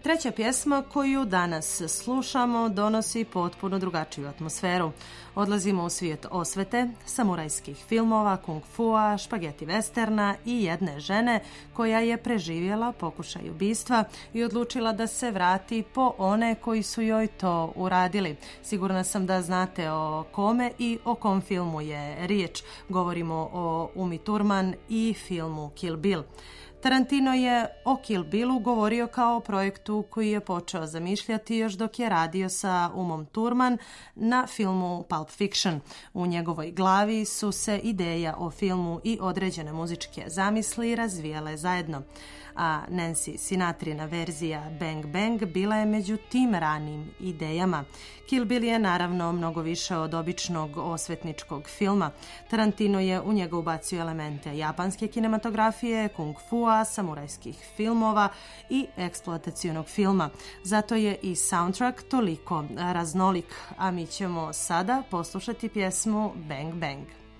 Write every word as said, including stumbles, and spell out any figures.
Treća pjesma koju danas slušamo donosi potpuno drugačiju atmosferu. Odlazimo u svijet osvete, samurajskih filmova, kung fua, špageti westerna i jedne žene koja je preživjela pokušaj ubistva i odlučila da se vrati po one koji su joj to uradili. Sigurna sam da znate o kome i o kom filmu je riječ. Govorimo o Umi Thurman i filmu Kill Bill. Tarantino je o Kill Billu govorio kao o projektu koji je počeo zamišljati još dok je radio sa Umom Thurman na filmu Pulp Fiction. U njegovoj glavi su se ideja o filmu i određene muzičke zamisli razvijale zajedno, a Nancy Sinatrina verzija Bang Bang bila je među tim ranim idejama. Kill Bill je naravno mnogo više od običnog osvetničkog filma. Tarantino je u njega ubacio elemente japanske kinematografije, kung fua, samurajskih filmova i eksploatacionog filma. Zato je i soundtrack toliko raznolik, a mi ćemo sada poslušati pjesmu Bang Bang.